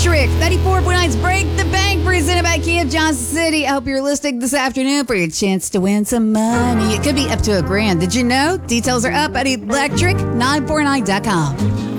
Electric. 94.9's Break the Bank presented by Kia of Johnson City. I hope you're listening this afternoon for your chance to win some money. It could be up to $1,000. Did you know? Details are up at electric949.com.